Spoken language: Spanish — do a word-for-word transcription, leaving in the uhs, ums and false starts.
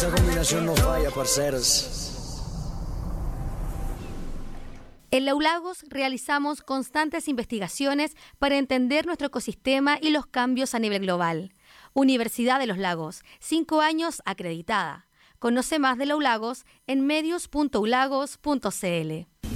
Esa combinación no falla, parceros. En la U Lagos realizamos constantes investigaciones para entender nuestro ecosistema y los cambios a nivel global. Universidad de los Lagos, cinco años acreditada. Conoce más de la U Lagos en medios punto u lagos punto c l.